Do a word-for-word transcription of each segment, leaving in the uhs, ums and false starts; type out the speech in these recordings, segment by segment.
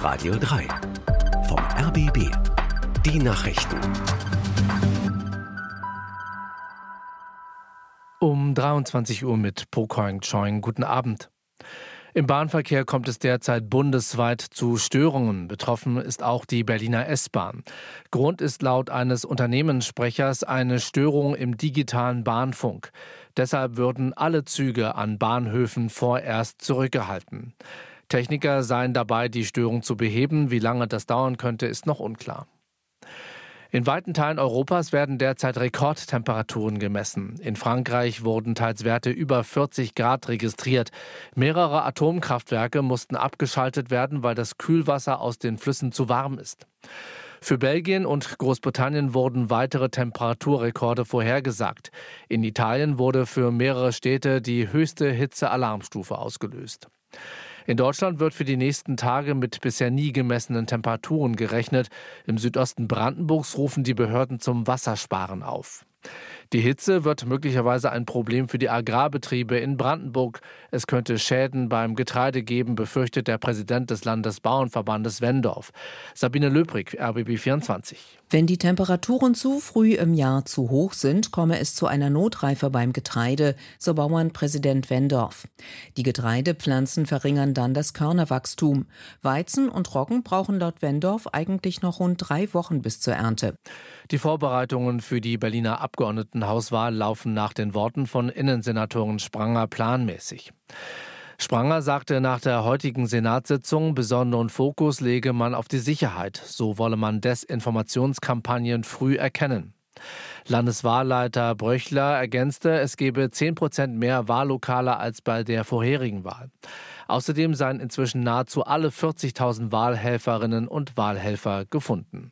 Radio drei. Vom R B B. Die Nachrichten. Um dreiundzwanzig Uhr mit Po Koing Choing. Guten Abend. Im Bahnverkehr kommt es derzeit bundesweit zu Störungen. Betroffen ist auch die Berliner S-Bahn. Grund ist laut eines Unternehmenssprechers eine Störung im digitalen Bahnfunk. Deshalb würden alle Züge an Bahnhöfen vorerst zurückgehalten. Techniker seien dabei, die Störung zu beheben. Wie lange das dauern könnte, ist noch unklar. In weiten Teilen Europas werden derzeit Rekordtemperaturen gemessen. In Frankreich wurden teils Werte über vierzig Grad registriert. Mehrere Atomkraftwerke mussten abgeschaltet werden, weil das Kühlwasser aus den Flüssen zu warm ist. Für Belgien und Großbritannien wurden weitere Temperaturrekorde vorhergesagt. In Italien wurde für mehrere Städte die höchste Hitzealarmstufe ausgelöst. In Deutschland wird für die nächsten Tage mit bisher nie gemessenen Temperaturen gerechnet. Im Südosten Brandenburgs rufen die Behörden zum Wassersparen auf. Die Hitze wird möglicherweise ein Problem für die Agrarbetriebe in Brandenburg. Es könnte Schäden beim Getreide geben, befürchtet der Präsident des Landesbauernverbandes Wendorf. Sabine Löbrig, R B B vierundzwanzig. Wenn die Temperaturen zu früh im Jahr zu hoch sind, komme es zu einer Notreife beim Getreide, so Bauernpräsident Wendorf. Die Getreidepflanzen verringern dann das Körnerwachstum. Weizen und Roggen brauchen laut Wendorf eigentlich noch rund drei Wochen bis zur Ernte. Die Vorbereitungen für die Berliner Abgeordnetenhauswahl laufen nach den Worten von Innensenatorin Spranger planmäßig. Spranger sagte nach der heutigen Senatssitzung, besonderen Fokus lege man auf die Sicherheit. So wolle man Desinformationskampagnen früh erkennen. Landeswahlleiter Bröchler ergänzte, es gebe zehn Prozent mehr Wahllokale als bei der vorherigen Wahl. Außerdem seien inzwischen nahezu alle vierzigtausend Wahlhelferinnen und Wahlhelfer gefunden.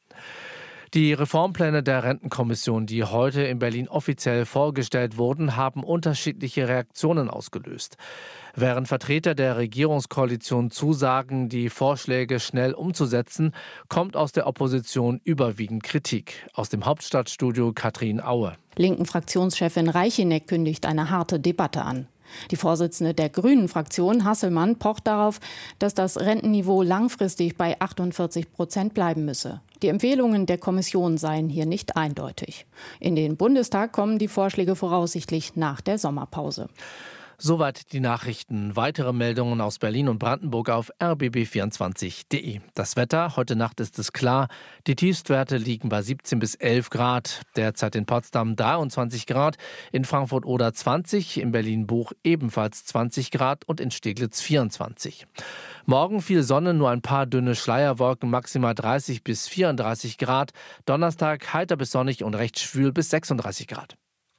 Die Reformpläne der Rentenkommission, die heute in Berlin offiziell vorgestellt wurden, haben unterschiedliche Reaktionen ausgelöst. Während Vertreter der Regierungskoalition zusagen, die Vorschläge schnell umzusetzen, kommt aus der Opposition überwiegend Kritik. Aus dem Hauptstadtstudio Katrin Aue. Linken Fraktionschefin Reicheneck kündigt eine harte Debatte an. Die Vorsitzende der Grünen-Fraktion, Hasselmann, pocht darauf, dass das Rentenniveau langfristig bei achtundvierzig Prozent bleiben müsse. Die Empfehlungen der Kommission seien hier nicht eindeutig. In den Bundestag kommen die Vorschläge voraussichtlich nach der Sommerpause. Soweit die Nachrichten. Weitere Meldungen aus Berlin und Brandenburg auf r b b vierundzwanzig punkt de. Das Wetter, heute Nacht ist es klar. Die Tiefstwerte liegen bei siebzehn bis elf Grad. Derzeit in Potsdam dreiundzwanzig Grad, in Frankfurt Oder zwanzig, in Berlin-Buch ebenfalls zwanzig Grad und in Steglitz vierundzwanzig. Morgen viel Sonne, nur ein paar dünne Schleierwolken, maximal dreißig bis vierunddreißig Grad. Donnerstag heiter bis sonnig und recht schwül bis sechsunddreißig Grad.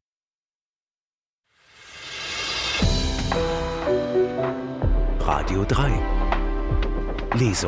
Radio drei. Lesung.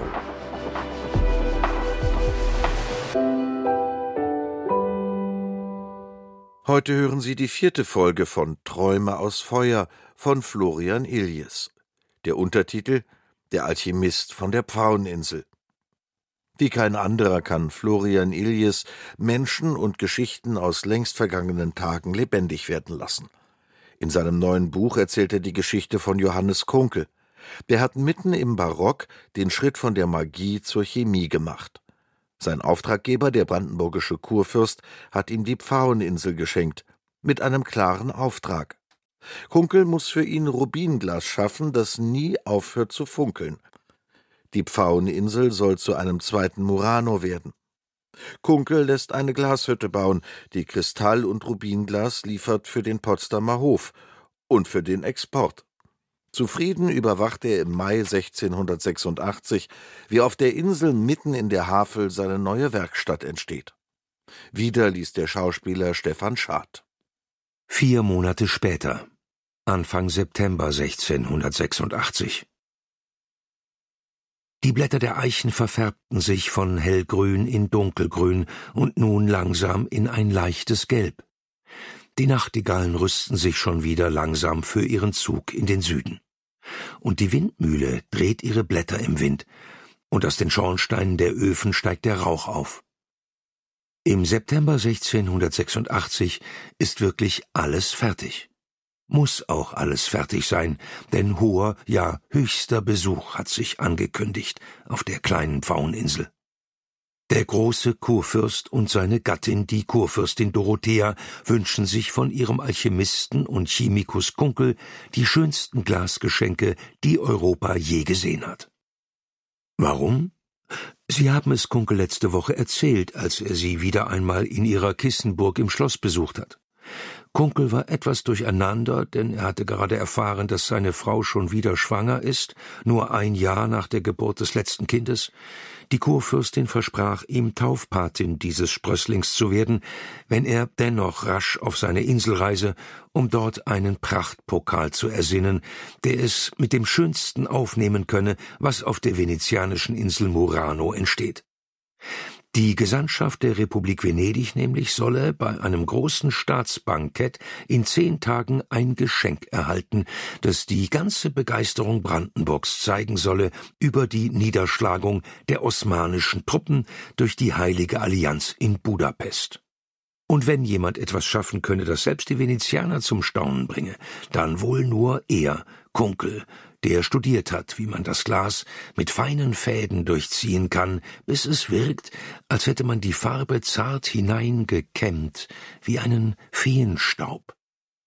Heute hören Sie die vierte Folge von Träume aus Feuer von Florian Illies. Der Untertitel: Der Alchemist von der Pfaueninsel. Wie kein anderer kann Florian Illies Menschen und Geschichten aus längst vergangenen Tagen lebendig werden lassen. In seinem neuen Buch erzählt er die Geschichte von Johannes Kunkel. Der hat mitten im Barock den Schritt von der Magie zur Chemie gemacht. Sein Auftraggeber, der brandenburgische Kurfürst, hat ihm die Pfaueninsel geschenkt, mit einem klaren Auftrag. Kunkel muss für ihn Rubinglas schaffen, das nie aufhört zu funkeln. Die Pfaueninsel soll zu einem zweiten Murano werden. Kunkel lässt eine Glashütte bauen, die Kristall- und Rubinglas liefert für den Potsdamer Hof und für den Export. Zufrieden überwacht er im Mai sechzehnhundertsechsundachtzig, wie auf der Insel mitten in der Havel seine neue Werkstatt entsteht. Wieder liest der Schauspieler Stefan Schad. Vier Monate später, Anfang September sechzehnhundertsechsundachtzig. Die Blätter der Eichen verfärbten sich von hellgrün in dunkelgrün und nun langsam in ein leichtes Gelb. Die Nachtigallen rüsten sich schon wieder langsam für ihren Zug in den Süden. Und die Windmühle dreht ihre Blätter im Wind, und aus den Schornsteinen der Öfen steigt der Rauch auf. Im September sechzehnhundertsechsundachtzig ist wirklich alles fertig. muss auch alles fertig sein, denn hoher, ja höchster Besuch hat sich angekündigt auf der kleinen Pfaueninsel. Der große Kurfürst und seine Gattin, die Kurfürstin Dorothea, wünschen sich von ihrem Alchemisten und Chemikus Kunkel die schönsten Glasgeschenke, die Europa je gesehen hat. Warum? Sie haben es Kunkel letzte Woche erzählt, als er sie wieder einmal in ihrer Kissenburg im Schloss besucht hat. Kunkel war etwas durcheinander, denn er hatte gerade erfahren, dass seine Frau schon wieder schwanger ist, nur ein Jahr nach der Geburt des letzten Kindes. Die Kurfürstin versprach ihm, Taufpatin dieses Sprösslings zu werden, wenn er dennoch rasch auf seine Insel reise, um dort einen Prachtpokal zu ersinnen, der es mit dem Schönsten aufnehmen könne, was auf der venezianischen Insel Murano entsteht. Die Gesandtschaft der Republik Venedig nämlich solle bei einem großen Staatsbankett in zehn Tagen ein Geschenk erhalten, das die ganze Begeisterung Brandenburgs zeigen solle über die Niederschlagung der osmanischen Truppen durch die Heilige Allianz in Budapest. Und wenn jemand etwas schaffen könne, das selbst die Venezianer zum Staunen bringe, dann wohl nur er, Kunkel, der studiert hat, wie man das Glas mit feinen Fäden durchziehen kann, bis es wirkt, als hätte man die Farbe zart hineingekämmt, wie einen Feenstaub.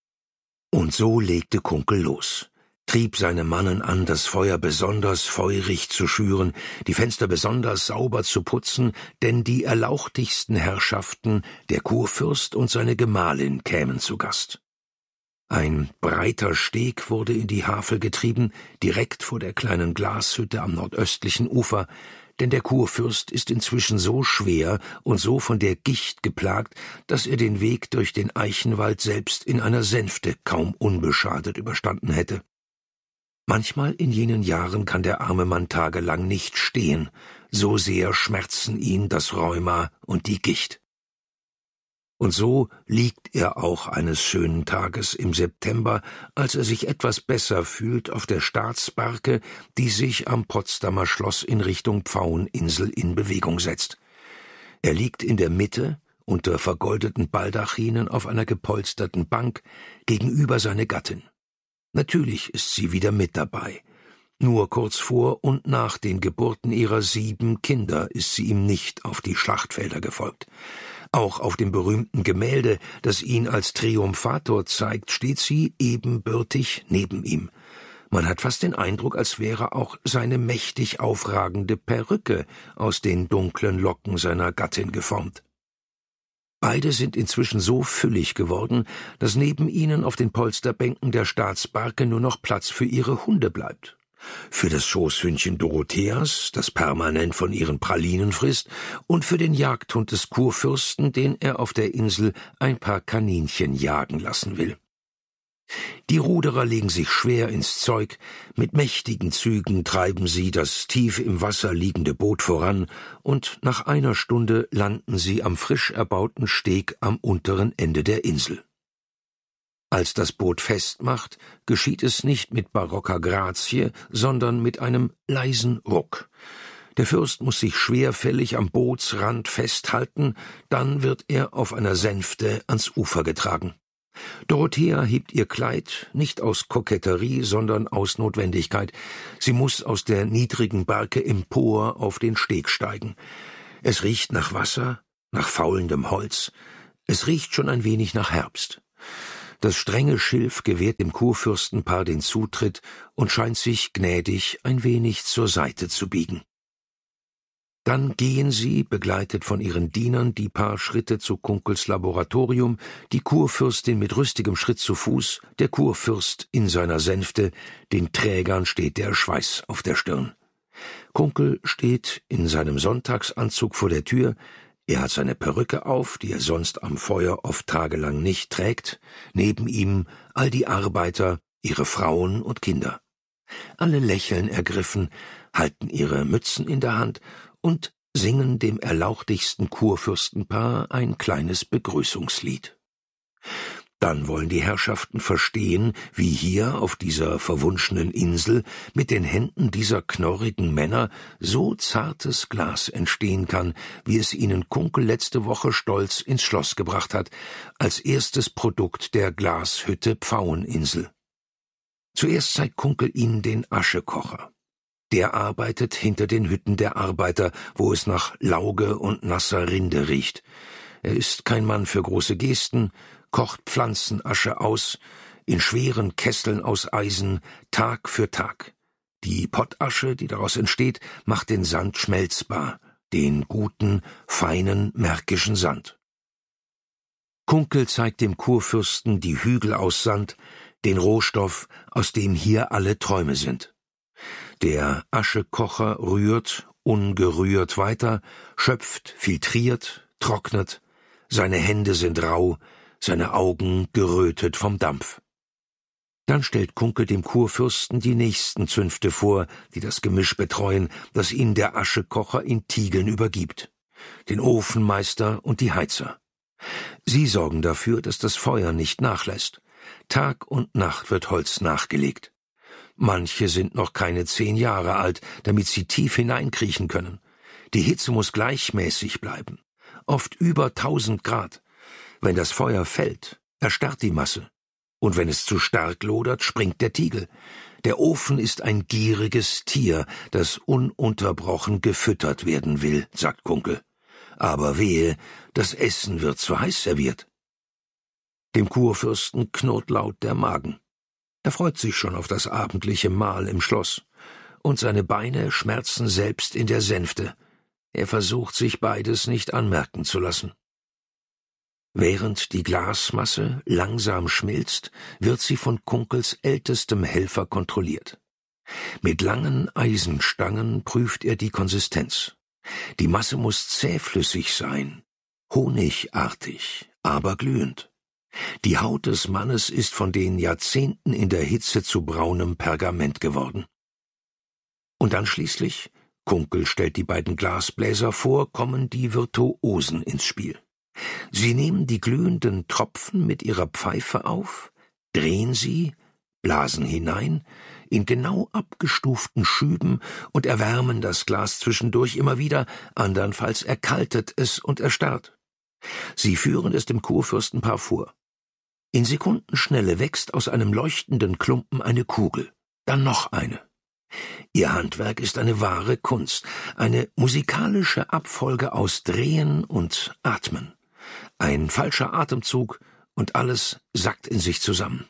Und so legte Kunkel los, trieb seine Mannen an, das Feuer besonders feurig zu schüren, die Fenster besonders sauber zu putzen, denn die erlauchtigsten Herrschaften, der Kurfürst und seine Gemahlin, kämen zu Gast. Ein breiter Steg wurde in die Havel getrieben, direkt vor der kleinen Glashütte am nordöstlichen Ufer, denn der Kurfürst ist inzwischen so schwer und so von der Gicht geplagt, dass er den Weg durch den Eichenwald selbst in einer Sänfte kaum unbeschadet überstanden hätte. Manchmal in jenen Jahren kann der arme Mann tagelang nicht stehen, so sehr schmerzen ihn das Rheuma und die Gicht. Und so liegt er auch eines schönen Tages im September, als er sich etwas besser fühlt, auf der Staatsbarke, die sich am Potsdamer Schloss in Richtung Pfaueninsel in Bewegung setzt. Er liegt in der Mitte, unter vergoldeten Baldachinen auf einer gepolsterten Bank, gegenüber seine Gattin. Natürlich ist sie wieder mit dabei. Nur kurz vor und nach den Geburten ihrer sieben Kinder ist sie ihm nicht auf die Schlachtfelder gefolgt. Auch auf dem berühmten Gemälde, das ihn als Triumphator zeigt, steht sie ebenbürtig neben ihm. Man hat fast den Eindruck, als wäre auch seine mächtig aufragende Perücke aus den dunklen Locken seiner Gattin geformt. Beide sind inzwischen so füllig geworden, dass neben ihnen auf den Polsterbänken der Staatsbarke nur noch Platz für ihre Hunde bleibt. Für das Schoßhündchen Dorotheas, das permanent von ihren Pralinen frisst, und für den Jagdhund des Kurfürsten, den er auf der Insel ein paar Kaninchen jagen lassen will. Die Ruderer legen sich schwer ins Zeug, mit mächtigen Zügen treiben sie das tief im Wasser liegende Boot voran, und nach einer Stunde landen sie am frisch erbauten Steg am unteren Ende der Insel. Als das Boot festmacht, geschieht es nicht mit barocker Grazie, sondern mit einem leisen Ruck. Der Fürst muss sich schwerfällig am Bootsrand festhalten, dann wird er auf einer Sänfte ans Ufer getragen. Dorothea hebt ihr Kleid, nicht aus Koketterie, sondern aus Notwendigkeit. Sie muss aus der niedrigen Barke empor auf den Steg steigen. Es riecht nach Wasser, nach faulendem Holz, es riecht schon ein wenig nach Herbst. Das strenge Schilf gewährt dem Kurfürstenpaar den Zutritt und scheint sich gnädig ein wenig zur Seite zu biegen. Dann gehen sie, begleitet von ihren Dienern, die paar Schritte zu Kunkels Laboratorium, die Kurfürstin mit rüstigem Schritt zu Fuß, der Kurfürst in seiner Sänfte, den Trägern steht der Schweiß auf der Stirn. Kunkel steht in seinem Sonntagsanzug vor der Tür. Er hat seine Perücke auf, die er sonst am Feuer oft tagelang nicht trägt, neben ihm all die Arbeiter, ihre Frauen und Kinder. Alle lächeln ergriffen, halten ihre Mützen in der Hand und singen dem erlauchtigsten Kurfürstenpaar ein kleines Begrüßungslied. Dann wollen die Herrschaften verstehen, wie hier auf dieser verwunschenen Insel mit den Händen dieser knorrigen Männer so zartes Glas entstehen kann, wie es ihnen Kunkel letzte Woche stolz ins Schloss gebracht hat, als erstes Produkt der Glashütte Pfaueninsel. Zuerst zeigt Kunkel ihnen den Aschekocher. Der arbeitet hinter den Hütten der Arbeiter, wo es nach Lauge und nasser Rinde riecht. Er ist kein Mann für große Gesten, kocht Pflanzenasche aus, in schweren Kesseln aus Eisen, Tag für Tag. Die Pottasche, die daraus entsteht, macht den Sand schmelzbar, den guten, feinen, märkischen Sand. Kunkel zeigt dem Kurfürsten die Hügel aus Sand, den Rohstoff, aus dem hier alle Träume sind. Der Aschekocher rührt, ungerührt weiter, schöpft, filtriert, trocknet, seine Hände sind rau, seine Augen gerötet vom Dampf. Dann stellt Kunkel dem Kurfürsten die nächsten Zünfte vor, die das Gemisch betreuen, das ihnen der Aschekocher in Tiegeln übergibt. Den Ofenmeister und die Heizer. Sie sorgen dafür, dass das Feuer nicht nachlässt. Tag und Nacht wird Holz nachgelegt. Manche sind noch keine zehn Jahre alt, damit sie tief hineinkriechen können. Die Hitze muss gleichmäßig bleiben, oft über tausend Grad. Wenn das Feuer fällt, erstarrt die Masse. Und wenn es zu stark lodert, springt der Tiegel. Der Ofen ist ein gieriges Tier, das ununterbrochen gefüttert werden will, sagt Kunkel. Aber wehe, das Essen wird zu heiß serviert. Dem Kurfürsten knurrt laut der Magen. Er freut sich schon auf das abendliche Mahl im Schloss. Und seine Beine schmerzen selbst in der Sänfte. Er versucht, sich beides nicht anmerken zu lassen. Während die Glasmasse langsam schmilzt, wird sie von Kunkels ältestem Helfer kontrolliert. Mit langen Eisenstangen prüft er die Konsistenz. Die Masse muss zähflüssig sein, honigartig, aber glühend. Die Haut des Mannes ist von den Jahrzehnten in der Hitze zu braunem Pergament geworden. Und dann schließlich, Kunkel stellt die beiden Glasbläser vor, kommen die Virtuosen ins Spiel. Sie nehmen die glühenden Tropfen mit ihrer Pfeife auf, drehen sie, blasen hinein, in genau abgestuften Schüben und erwärmen das Glas zwischendurch immer wieder, andernfalls erkaltet es und erstarrt. Sie führen es dem Kurfürstenpaar vor. In Sekundenschnelle wächst aus einem leuchtenden Klumpen eine Kugel, dann noch eine. Ihr Handwerk ist eine wahre Kunst, eine musikalische Abfolge aus Drehen und Atmen. Ein falscher Atemzug und alles sackt in sich zusammen.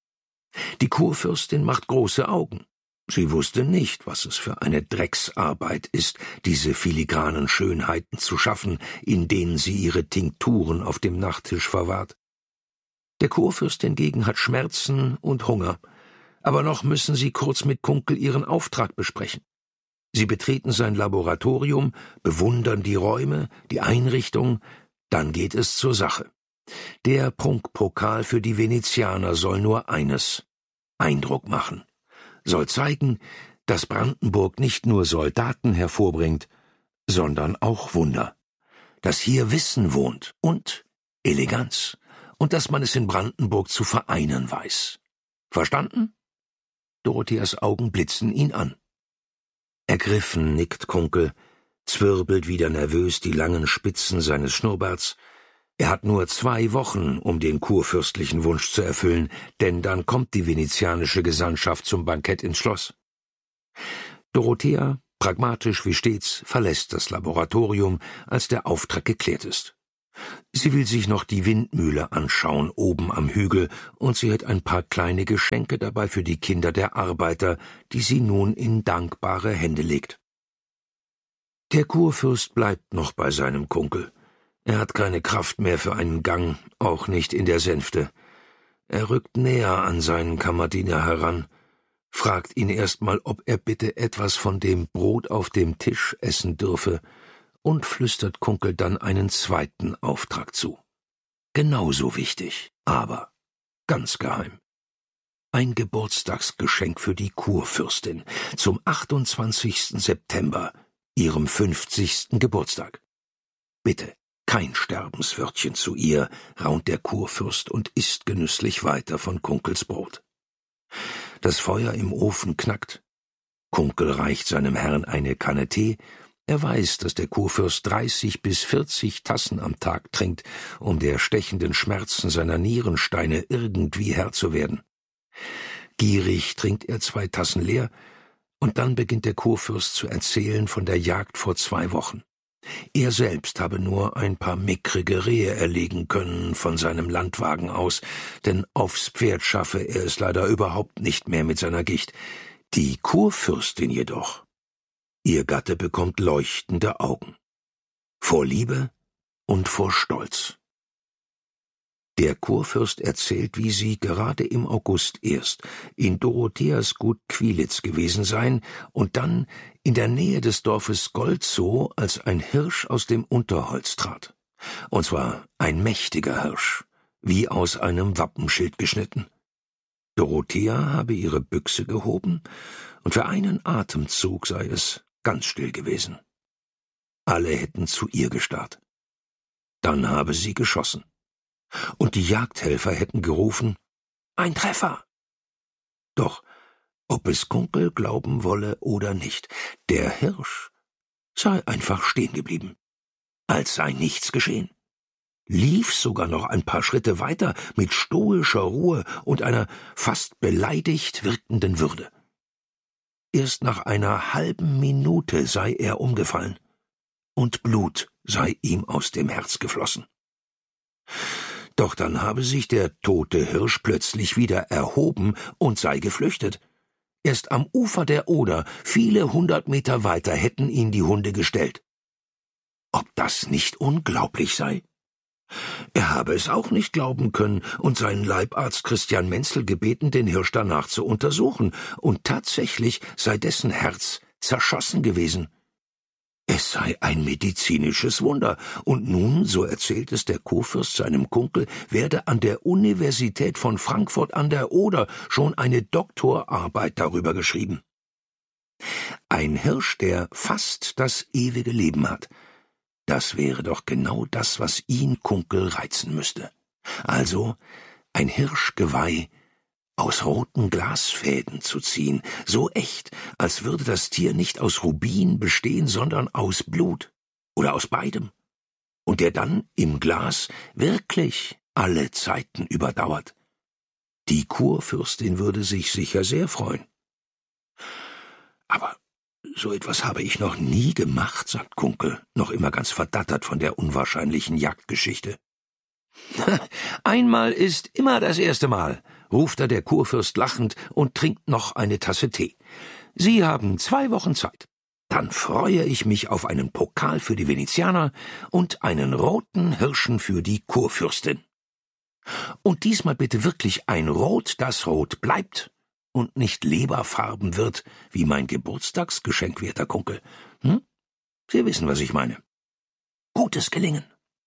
Die Kurfürstin macht große Augen. Sie wusste nicht, was es für eine Drecksarbeit ist, diese filigranen Schönheiten zu schaffen, in denen sie ihre Tinkturen auf dem Nachttisch verwahrt. Der Kurfürst hingegen hat Schmerzen und Hunger, aber noch müssen sie kurz mit Kunkel ihren Auftrag besprechen. Sie betreten sein Laboratorium, bewundern die Räume, die Einrichtung, dann geht es zur Sache. Der Prunkpokal für die Venezianer soll nur eines: Eindruck machen. Soll zeigen, dass Brandenburg nicht nur Soldaten hervorbringt, sondern auch Wunder. Dass hier Wissen wohnt und Eleganz und dass man es in Brandenburg zu vereinen weiß. Verstanden? Dorotheas Augen blitzen ihn an. Ergriffen nickt Kunkel, zwirbelt wieder nervös die langen Spitzen seines Schnurrbarts. Er hat nur zwei Wochen, um den kurfürstlichen Wunsch zu erfüllen, denn dann kommt die venezianische Gesandtschaft zum Bankett ins Schloss. Dorothea, pragmatisch wie stets, verlässt das Laboratorium, als der Auftrag geklärt ist. Sie will sich noch die Windmühle anschauen, oben am Hügel, und sie hat ein paar kleine Geschenke dabei für die Kinder der Arbeiter, die sie nun in dankbare Hände legt. Der Kurfürst bleibt noch bei seinem Kunkel. Er hat keine Kraft mehr für einen Gang, auch nicht in der Sänfte. Er rückt näher an seinen Kammerdiener heran, fragt ihn erstmal, ob er bitte etwas von dem Brot auf dem Tisch essen dürfe, und flüstert Kunkel dann einen zweiten Auftrag zu. Genauso wichtig, aber ganz geheim. Ein Geburtstagsgeschenk für die Kurfürstin zum achtundzwanzigsten September, ihrem fünfzigsten Geburtstag. Bitte, Kein Sterbenswörtchen zu ihr, raunt der Kurfürst und isst genüsslich weiter von Kunkels Brot. Das Feuer im Ofen knackt. Kunkel reicht seinem Herrn eine Kanne Tee. Er weiß, dass der Kurfürst dreißig bis vierzig Tassen am Tag trinkt, um der stechenden Schmerzen seiner Nierensteine irgendwie Herr zu werden. Gierig trinkt er zwei Tassen leer, und dann beginnt der Kurfürst zu erzählen von der Jagd vor zwei Wochen. Er selbst habe nur ein paar mickrige Rehe erlegen können von seinem Landwagen aus, denn aufs Pferd schaffe er es leider überhaupt nicht mehr mit seiner Gicht. Die Kurfürstin jedoch, ihr Gatte bekommt leuchtende Augen. Vor Liebe und vor Stolz. Der Kurfürst erzählt, wie sie gerade im August erst in Dorotheas Gut Quilitz gewesen seien und dann in der Nähe des Dorfes Golzow als ein Hirsch aus dem Unterholz trat. Und zwar ein mächtiger Hirsch, wie aus einem Wappenschild geschnitten. Dorothea habe ihre Büchse gehoben, und für einen Atemzug sei es ganz still gewesen. Alle hätten zu ihr gestarrt. Dann habe sie geschossen. Und die Jagdhelfer hätten gerufen, »Ein Treffer!« Doch, ob es Kunkel glauben wolle oder nicht, der Hirsch sei einfach stehen geblieben, als sei nichts geschehen, lief sogar noch ein paar Schritte weiter mit stoischer Ruhe und einer fast beleidigt wirkenden Würde. Erst nach einer halben Minute sei er umgefallen, und Blut sei ihm aus dem Herz geflossen. Doch dann habe sich der tote Hirsch plötzlich wieder erhoben und sei geflüchtet. Erst am Ufer der Oder, viele hundert Meter weiter, hätten ihn die Hunde gestellt. Ob das nicht unglaublich sei? Er habe es auch nicht glauben können und seinen Leibarzt Christian Menzel gebeten, den Hirsch danach zu untersuchen, und tatsächlich sei dessen Herz zerschossen gewesen. Es sei ein medizinisches Wunder, und nun, so erzählt es der Kurfürst seinem Kunkel, werde an der Universität von Frankfurt an der Oder schon eine Doktorarbeit darüber geschrieben. Ein Hirsch, der fast das ewige Leben hat, das wäre doch genau das, was ihn Kunkel reizen müsste. Also ein Hirschgeweih aus roten Glasfäden zu ziehen, so echt, als würde das Tier nicht aus Rubin bestehen, sondern aus Blut oder aus beidem, und der dann im Glas wirklich alle Zeiten überdauert. Die Kurfürstin würde sich sicher sehr freuen. Aber so etwas habe ich noch nie gemacht, sagt Kunkel, noch immer ganz verdattert von der unwahrscheinlichen Jagdgeschichte. Einmal ist immer das erste Mal, ruft da der Kurfürst lachend und trinkt noch eine Tasse Tee. Sie haben zwei Wochen Zeit. Dann freue ich mich auf einen Pokal für die Venezianer und einen roten Hirschen für die Kurfürstin. Und diesmal bitte wirklich ein Rot, das rot bleibt und nicht leberfarben wird, wie mein Geburtstagsgeschenk, werter Kunkel. Hm? Sie wissen, was ich meine. Gutes Gelingen.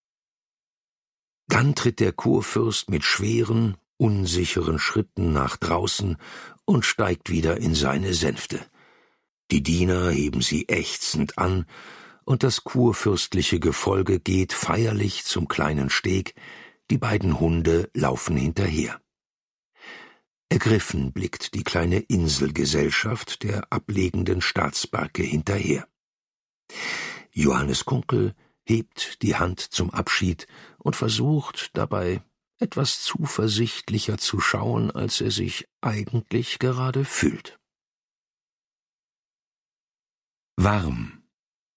Dann tritt der Kurfürst mit schweren, unsicheren Schritten nach draußen und steigt wieder in seine Sänfte. Die Diener heben sie ächzend an, und das kurfürstliche Gefolge geht feierlich zum kleinen Steg, die beiden Hunde laufen hinterher. Ergriffen blickt die kleine Inselgesellschaft der ablegenden Staatsbarke hinterher. Johannes Kunkel hebt die Hand zum Abschied und versucht dabei etwas zuversichtlicher zu schauen, als er sich eigentlich gerade fühlt. Warm.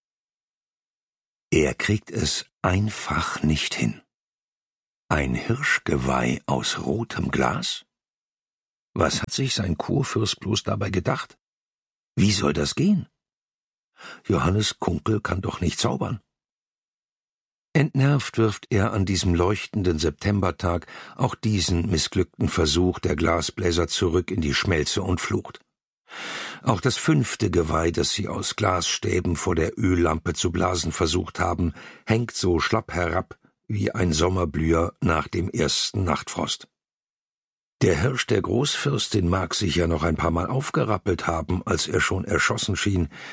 Er kriegt es einfach nicht hin. Ein Hirschgeweih aus rotem Glas? Was hat sich sein Kurfürst bloß dabei gedacht? Wie soll das gehen? Johannes Kunkel kann doch nicht zaubern. Entnervt wirft er an diesem leuchtenden Septembertag auch diesen missglückten Versuch der Glasbläser zurück in die Schmelze und flucht. Auch das fünfte Geweih, das sie aus Glasstäben vor der Öllampe zu blasen versucht haben, hängt so schlapp herab wie ein Sommerblüher nach dem ersten Nachtfrost. Der Hirsch der Großfürstin mag sich ja noch ein paar Mal aufgerappelt haben, als er schon erschossen schien.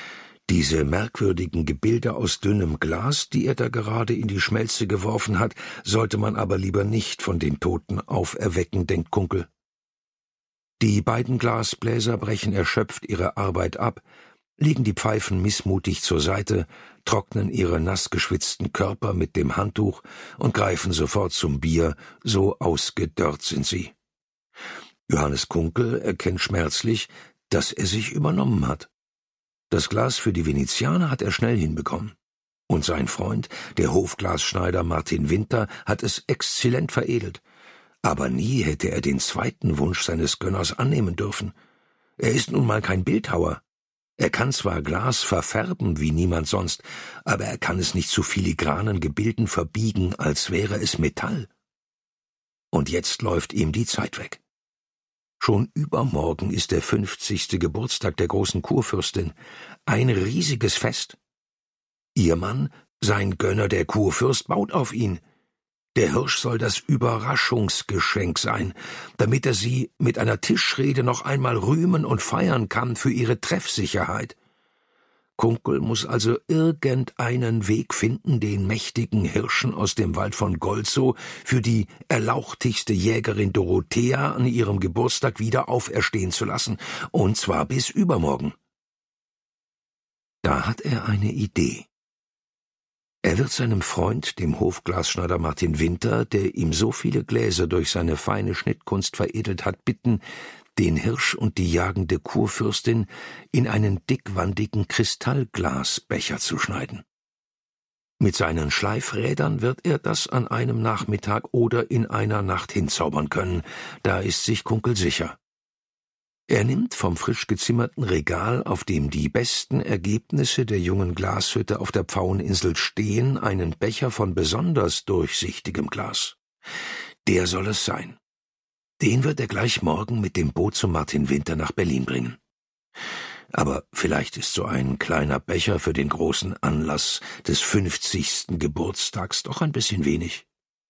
Diese merkwürdigen Gebilde aus dünnem Glas, die er da gerade in die Schmelze geworfen hat, sollte man aber lieber nicht von den Toten auferwecken, denkt Kunkel. Die beiden Glasbläser brechen erschöpft ihre Arbeit ab, legen die Pfeifen missmutig zur Seite, trocknen ihre nass geschwitzten Körper mit dem Handtuch und greifen sofort zum Bier, so ausgedörrt sind sie. Johannes Kunkel erkennt schmerzlich, dass er sich übernommen hat. Das Glas für die Venezianer hat er schnell hinbekommen. Und sein Freund, der Hofglasschneider Martin Winter, hat es exzellent veredelt. Aber nie hätte er den zweiten Wunsch seines Gönners annehmen dürfen. Er ist nun mal kein Bildhauer. Er kann zwar Glas verfärben wie niemand sonst, aber er kann es nicht zu filigranen Gebilden verbiegen, als wäre es Metall. Und jetzt läuft ihm die Zeit weg. Schon übermorgen ist der fünfzigste Geburtstag der großen Kurfürstin. Ein riesiges Fest. Ihr Mann, sein Gönner der Kurfürst, baut auf ihn. Der Hirsch soll das Überraschungsgeschenk sein, damit er sie mit einer Tischrede noch einmal rühmen und feiern kann für ihre Treffsicherheit. Kunkel muss also irgendeinen Weg finden, den mächtigen Hirschen aus dem Wald von Golzow für die erlauchtigste Jägerin Dorothea an ihrem Geburtstag wieder auferstehen zu lassen, und zwar bis übermorgen. Da hat er eine Idee. Er wird seinem Freund, dem Hofglasschneider Martin Winter, der ihm so viele Gläser durch seine feine Schnittkunst veredelt hat, bitten, den Hirsch und die jagende Kurfürstin in einen dickwandigen Kristallglasbecher zu schneiden. Mit seinen Schleifrädern wird er das an einem Nachmittag oder in einer Nacht hinzaubern können, da ist sich Kunkel sicher. Er nimmt vom frisch gezimmerten Regal, auf dem die besten Ergebnisse der jungen Glashütte auf der Pfaueninsel stehen, einen Becher von besonders durchsichtigem Glas. Der soll es sein. Den wird er gleich morgen mit dem Boot zu Martin Winter nach Berlin bringen. Aber vielleicht ist so ein kleiner Becher für den großen Anlass des fünfzigsten Geburtstags doch ein bisschen wenig.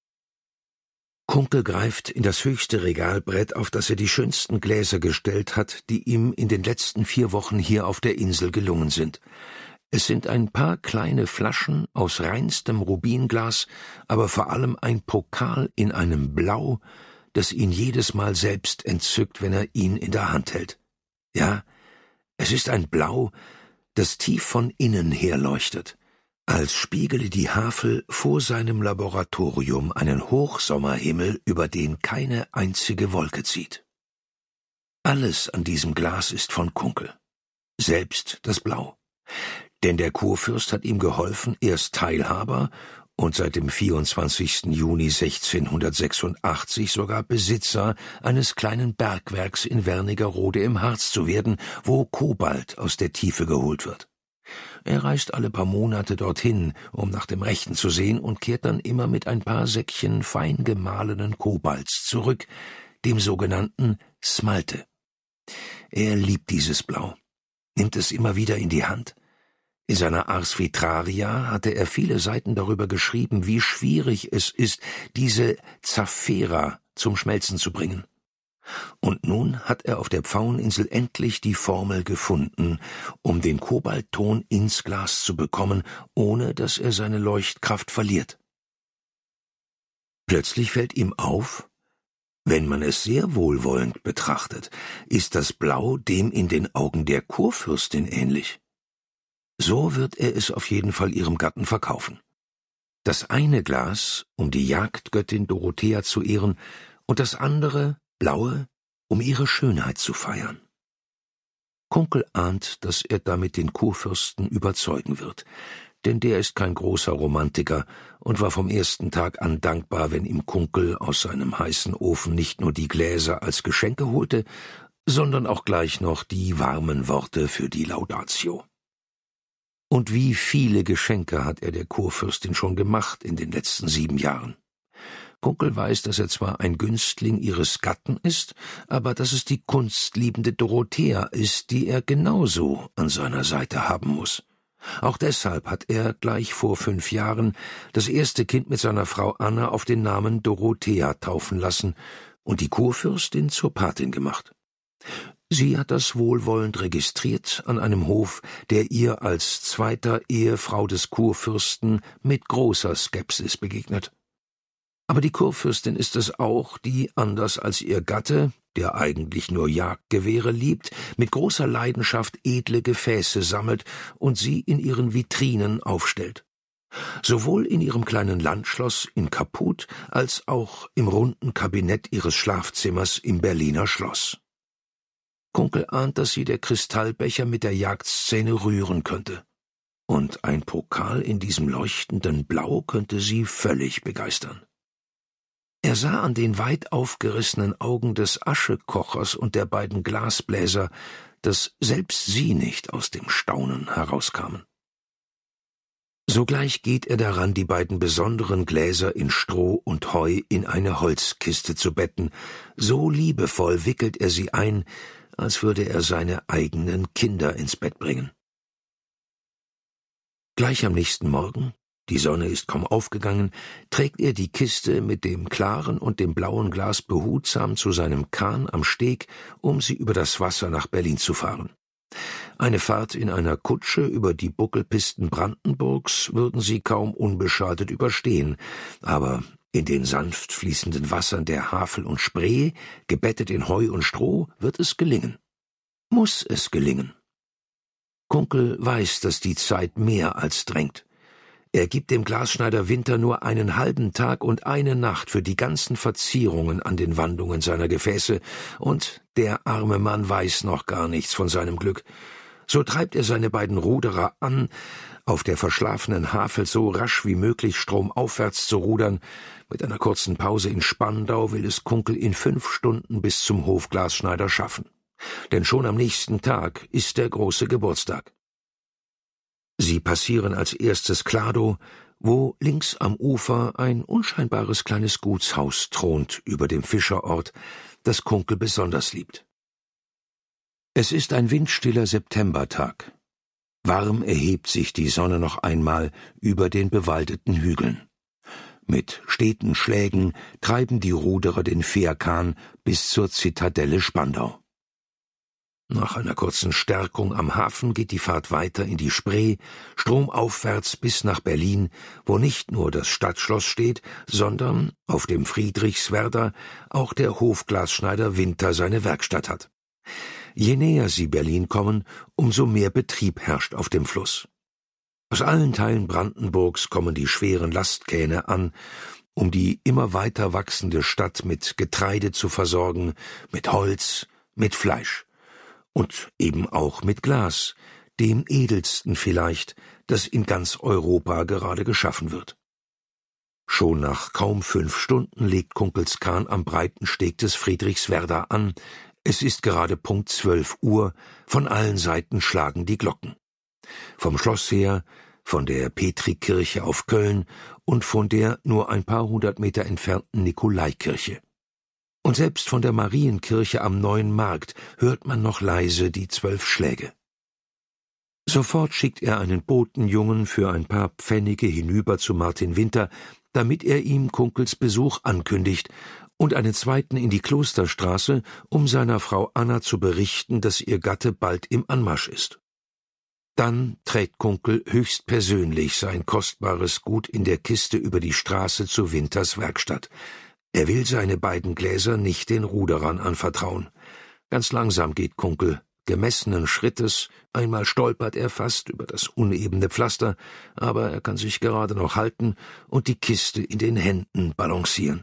Kunkel greift in das höchste Regalbrett, auf das er die schönsten Gläser gestellt hat, die ihm in den letzten vier Wochen hier auf der Insel gelungen sind. Es sind ein paar kleine Flaschen aus reinstem Rubinglas, aber vor allem ein Pokal in einem Blau, das ihn jedes Mal selbst entzückt, wenn er ihn in der Hand hält. Ja, es ist ein Blau, das tief von innen her leuchtet, als spiegele die Havel vor seinem Laboratorium einen Hochsommerhimmel, über den keine einzige Wolke zieht. Alles an diesem Glas ist von Kunkel, selbst das Blau. Denn der Kurfürst hat ihm geholfen, erst Teilhaber und seit dem vierundzwanzigsten Juni sechzehnhundertsechsundachtzig sogar Besitzer eines kleinen Bergwerks in Wernigerode im Harz zu werden, wo Kobalt aus der Tiefe geholt wird. Er reist alle paar Monate dorthin, um nach dem Rechten zu sehen, und kehrt dann immer mit ein paar Säckchen fein gemahlenen Kobalts zurück, dem sogenannten Smalte. Er liebt dieses Blau, nimmt es immer wieder in die Hand. In seiner Ars Vitraria hatte er viele Seiten darüber geschrieben, wie schwierig es ist, diese Zaffera zum Schmelzen zu bringen. Und nun hat er auf der Pfaueninsel endlich die Formel gefunden, um den Kobaltton ins Glas zu bekommen, ohne dass er seine Leuchtkraft verliert. Plötzlich fällt ihm auf, wenn man es sehr wohlwollend betrachtet, ist das Blau dem in den Augen der Kurfürstin ähnlich. So wird er es auf jeden Fall ihrem Gatten verkaufen. Das eine Glas, um die Jagdgöttin Dorothea zu ehren, und das andere, blaue, um ihre Schönheit zu feiern. Kunkel ahnt, dass er damit den Kurfürsten überzeugen wird, denn der ist kein großer Romantiker und war vom ersten Tag an dankbar, wenn ihm Kunkel aus seinem heißen Ofen nicht nur die Gläser als Geschenke holte, sondern auch gleich noch die warmen Worte für die Laudatio. Und wie viele Geschenke hat er der Kurfürstin schon gemacht in den letzten sieben Jahren. Kunkel weiß, dass er zwar ein Günstling ihres Gatten ist, aber dass es die kunstliebende Dorothea ist, die er genauso an seiner Seite haben muss. Auch deshalb hat er gleich vor fünf Jahren das erste Kind mit seiner Frau Anna auf den Namen Dorothea taufen lassen und die Kurfürstin zur Patin gemacht. Sie hat das wohlwollend registriert an einem Hof, der ihr als zweiter Ehefrau des Kurfürsten mit großer Skepsis begegnet. Aber die Kurfürstin ist es auch, die, anders als ihr Gatte, der eigentlich nur Jagdgewehre liebt, mit großer Leidenschaft edle Gefäße sammelt und sie in ihren Vitrinen aufstellt. Sowohl in ihrem kleinen Landschloss in Kaput als auch im runden Kabinett ihres Schlafzimmers im Berliner Schloss. Kunkel ahnt, dass sie der Kristallbecher mit der Jagdszene rühren könnte. Und ein Pokal in diesem leuchtenden Blau könnte sie völlig begeistern. Er sah an den weit aufgerissenen Augen des Aschekochers und der beiden Glasbläser, dass selbst sie nicht aus dem Staunen herauskamen. Sogleich geht er daran, die beiden besonderen Gläser in Stroh und Heu in eine Holzkiste zu betten. So liebevoll wickelt er sie ein, als würde er seine eigenen Kinder ins Bett bringen. Gleich am nächsten Morgen, die Sonne ist kaum aufgegangen, trägt er die Kiste mit dem klaren und dem blauen Glas behutsam zu seinem Kahn am Steg, um sie über das Wasser nach Berlin zu fahren. Eine Fahrt in einer Kutsche über die Buckelpisten Brandenburgs würden sie kaum unbeschadet überstehen, aber in den sanft fließenden Wassern der Havel und Spree, gebettet in Heu und Stroh, wird es gelingen. Muss es gelingen. Kunkel weiß, dass die Zeit mehr als drängt. Er gibt dem Glasschneider Winter nur einen halben Tag und eine Nacht für die ganzen Verzierungen an den Wandungen seiner Gefäße, und der arme Mann weiß noch gar nichts von seinem Glück. So treibt er seine beiden Ruderer an, auf der verschlafenen Havel so rasch wie möglich stromaufwärts zu rudern. Mit einer kurzen Pause in Spandau will es Kunkel in fünf Stunden bis zum Hofglasschneider schaffen. Denn schon am nächsten Tag ist der große Geburtstag. Sie passieren als erstes Kladow, wo links am Ufer ein unscheinbares kleines Gutshaus thront über dem Fischerort, das Kunkel besonders liebt. Es ist ein windstiller Septembertag. Warm erhebt sich die Sonne noch einmal über den bewaldeten Hügeln. Mit steten Schlägen treiben die Ruderer den Fährkahn bis zur Zitadelle Spandau. Nach einer kurzen Stärkung am Hafen geht die Fahrt weiter in die Spree, stromaufwärts bis nach Berlin, wo nicht nur das Stadtschloss steht, sondern auf dem Friedrichswerder auch der Hofglasschneider Winter seine Werkstatt hat. Je näher sie Berlin kommen, umso mehr Betrieb herrscht auf dem Fluss. Aus allen Teilen Brandenburgs kommen die schweren Lastkähne an, um die immer weiter wachsende Stadt mit Getreide zu versorgen, mit Holz, mit Fleisch. Und eben auch mit Glas, dem edelsten vielleicht, das in ganz Europa gerade geschaffen wird. Schon nach kaum fünf Stunden legt Kunkels Kahn am breiten Steg des Friedrichswerder an. Es ist gerade Punkt zwölf Uhr, von allen Seiten schlagen die Glocken. Vom Schloss her, von der Petrikirche auf Köln und von der nur ein paar hundert Meter entfernten Nikolaikirche. Und selbst von der Marienkirche am Neuen Markt hört man noch leise die zwölf Schläge. Sofort schickt er einen Botenjungen für ein paar Pfennige hinüber zu Martin Winter, damit er ihm Kunkels Besuch ankündigt, und einen zweiten in die Klosterstraße, um seiner Frau Anna zu berichten, dass ihr Gatte bald im Anmarsch ist. Dann trägt Kunkel höchstpersönlich sein kostbares Gut in der Kiste über die Straße zu Winters Werkstatt. Er will seine beiden Gläser nicht den Ruderern anvertrauen. Ganz langsam geht Kunkel, gemessenen Schrittes, einmal stolpert er fast über das unebene Pflaster, aber er kann sich gerade noch halten und die Kiste in den Händen balancieren.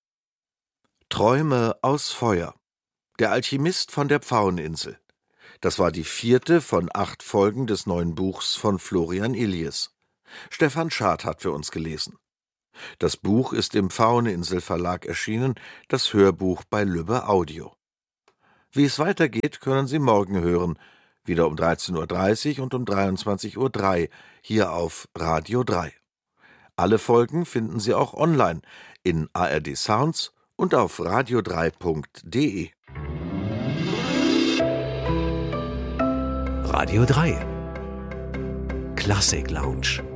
Träume aus Feuer. Der Alchemist von der Pfaueninsel. Das war die vierte von acht Folgen des neuen Buchs von Florian Illies. Stefan Schad hat für uns gelesen. Das Buch ist im Pfaueninsel Verlag erschienen, das Hörbuch bei Lübbe Audio. Wie es weitergeht, können Sie morgen hören, wieder um dreizehn Uhr dreißig und um dreiundzwanzig Uhr drei, hier auf Radio drei. Alle Folgen finden Sie auch online in A R D Sounds und auf radio drei punkt de. Radio drei Klassik Lounge.